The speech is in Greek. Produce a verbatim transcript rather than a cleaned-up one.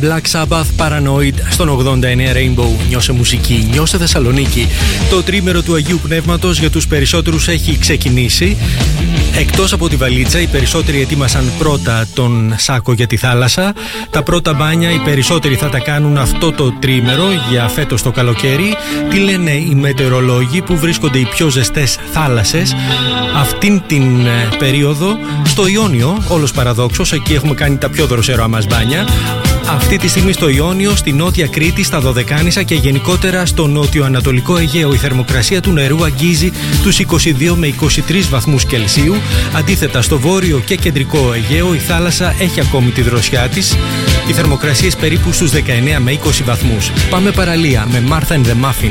Black Sabbath, Paranoid στον ογδόντα εννέα Rainbow. Νιώσε μουσική, νιώσε Θεσσαλονίκη. Το τρίμερο του Αγίου Πνεύματος για τους περισσότερους έχει ξεκινήσει. Εκτός από τη βαλίτσα, οι περισσότεροι ετοίμασαν πρώτα τον σάκο για τη θάλασσα. Τα πρώτα μπάνια οι περισσότεροι θα τα κάνουν αυτό το τρίμερο για φέτος το καλοκαίρι. Τι λένε οι μετεωρολόγοι που βρίσκονται οι πιο ζεστές θάλασσες αυτήν την περίοδο? Στο Ιόνιο, όλος παραδόξως, εκεί έχουμε κάνει τα πιο δροσερά μας μπάνια. Αυτή τη στιγμή στο Ιόνιο, στη Νότια Κρήτη, στα Δωδεκάνησα και γενικότερα στο νότιο-ανατολικό Αιγαίο η θερμοκρασία του νερού αγγίζει τους είκοσι δύο με είκοσι τρεις βαθμούς Κελσίου. Αντίθετα, στο βόρειο και κεντρικό Αιγαίο η θάλασσα έχει ακόμη τη δροσιά της. Οι θερμοκρασίες περίπου στους δεκαεννέα με είκοσι βαθμούς. Πάμε παραλία με Martha and the Muffins.